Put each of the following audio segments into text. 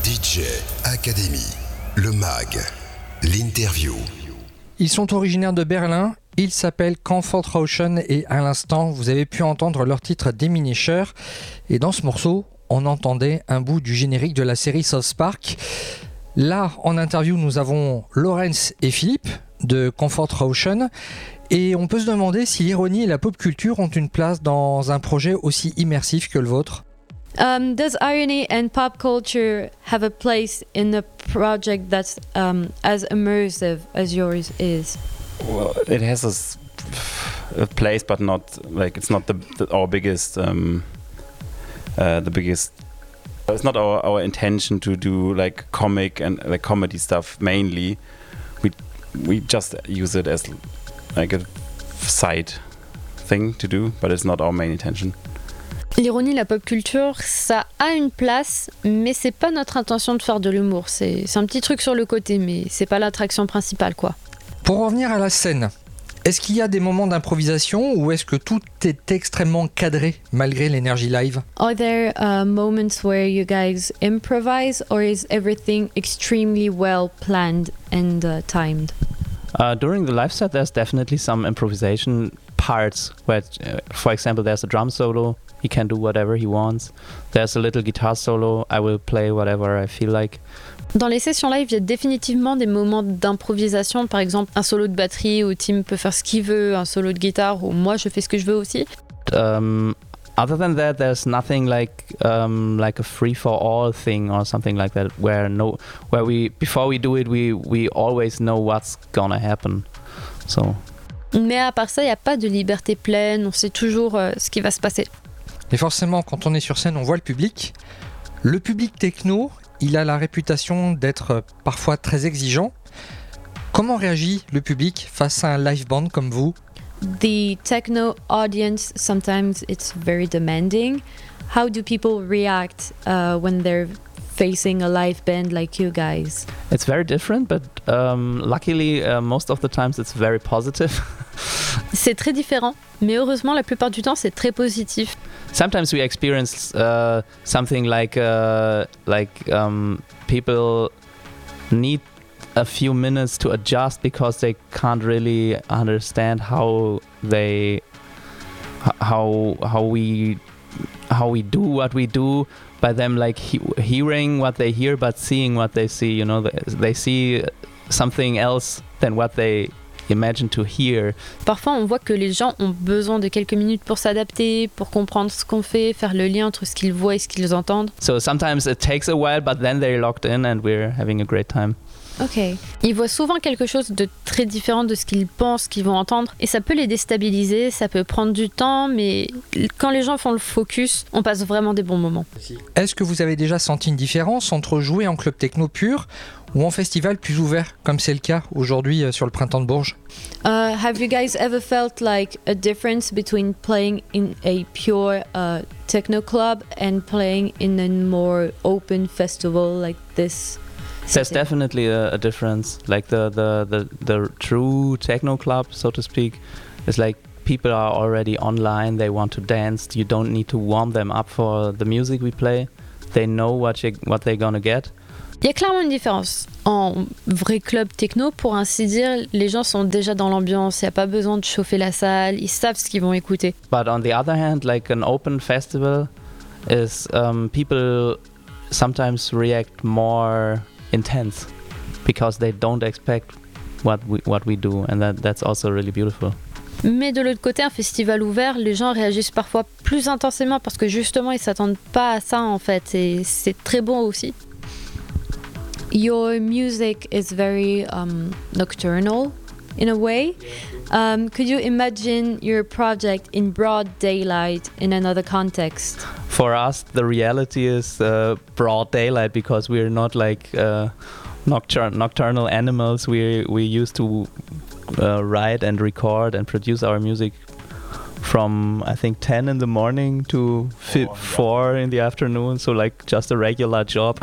DJ Academy, le mag, l'interview. Ils sont originaires de Berlin, ils s'appellent Comfort Rauschen et à l'instant, vous avez pu entendre leur titre Diminisher. Et dans ce morceau, on entendait un bout du générique de la série South Park. Là, en interview, nous avons Laurence et Philippe de Comfort Rauschen. Et on peut se demander si l'ironie et la pop culture ont une place dans un projet aussi immersif que le vôtre. Does irony and pop culture have a place in a project that's as immersive as yours is? Well, it has a place, but not like it's not our biggest. The biggest. It's not our intention to do like comic and like comedy stuff mainly. We just use it as like a side thing to do, but it's not our main intention. L'ironie, la pop culture, ça a une place, mais c'est pas notre intention de faire de l'humour. C'est un petit truc sur le côté, mais c'est pas l'attraction principale, quoi. Pour revenir à la scène, est-ce qu'il y a des moments d'improvisation ou est-ce que tout est extrêmement cadré malgré l'énergie live? Are there moments where you guys improvise, or is everything extremely well planned and timed? During the live set, there's definitely some improvisation parts where, for example, there's a drum solo. He can do whatever he wants. There's a little guitar solo. I will play whatever I feel like. Dans les sessions live, il y a définitivement des moments d'improvisation. Par exemple, un solo de batterie où Tim peut faire ce qu'il veut, un solo de guitare où moi je fais ce que je veux aussi. Other than that, there's nothing like a free-for-all thing or something like that, where we before we do it, we always know what's gonna happen. So. Mais à part ça, il n'y a pas de liberté pleine. On sait toujours ce qui va se passer. Et forcément, quand on est sur scène, on voit le public. Le public techno, il a la réputation d'être parfois très exigeant. Comment réagit le public face à un live band comme vous? The techno audience, sometimes it's very demanding. How do people react when they're facing a live band like you guys? It's very different, but luckily most of the times it's very positive. C'est très différent, mais heureusement la plupart du temps c'est très positif. Sometimes we experience something like people need a few minutes to adjust because they can't really understand how we do what we do, by them like hearing what they hear but seeing what they see. You know, they see something else than what they imagine to hear. Parfois on voit que les gens ont besoin de quelques minutes pour s'adapter, pour comprendre ce qu'on fait, faire le lien entre ce qu'ils voient et ce qu'ils entendent. So sometimes it takes a while, but then they're locked in and we're having a great time. Ok. Ils voient souvent quelque chose de très différent de ce qu'ils pensent qu'ils vont entendre et ça peut les déstabiliser, ça peut prendre du temps, mais quand les gens font le focus, on passe vraiment des bons moments. Est-ce que vous avez déjà senti une différence entre jouer en club techno pur ou en festival plus ouvert, comme c'est le cas aujourd'hui sur le printemps de Bourges? Have you guys ever felt like a difference between playing in a pure techno club and playing in a more open festival like this? There's definitely a difference. Like the true techno club, so to speak, is like people are already online. They want to dance. You don't need to warm them up for the music we play. They know what they're gonna get. Il y a clairement une différence. En vrai club techno, pour ainsi dire, les gens sont déjà dans l'ambiance. Il n'y a pas besoin de chauffer la salle. Ils savent ce qu'ils vont écouter. But on the other hand, like an open festival is people sometimes react more intense because they don't expect what we do, and that's also really beautiful. Mais de l'autre côté, un festival ouvert, les gens réagissent parfois plus intensément parce que justement ils s'attendent pas à ça en fait, et c'est très bon aussi. Your music is very nocturnal in a way. Could you imagine your project in broad daylight in another context? For us, the reality is broad daylight because we're not like nocturnal animals. We used to write and record and produce our music from I think 10 in the morning to 4 in the afternoon, so like just a regular job.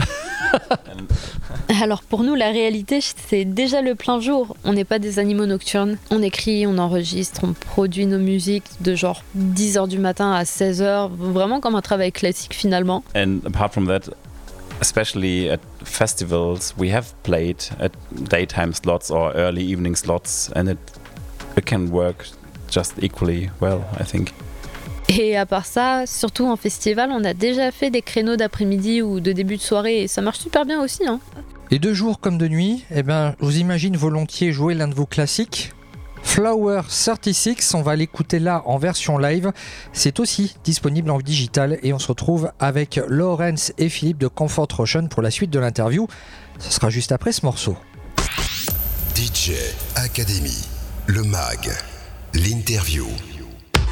Alors pour nous, la réalité, c'est déjà le plein jour. On n'est pas des animaux nocturnes. On écrit, on enregistre, on produit nos musiques de genre 10h du matin à 16h, vraiment comme un travail classique finalement. And apart from that, especially at festivals, we have played at daytime slots or early evening slots, and it can work just equally well, I think. Et à part ça, surtout en festival, on a déjà fait des créneaux d'après-midi ou de début de soirée et ça marche super bien aussi. Hein. Et de jour comme de nuit, je vous imagine volontiers jouer l'un de vos classiques. Flower 36, on va l'écouter là en version live. C'est aussi disponible en digital et on se retrouve avec Laurence et Philippe de Comfort Ocean pour la suite de l'interview. Ce sera juste après ce morceau. DJ Academy, le mag, l'interview.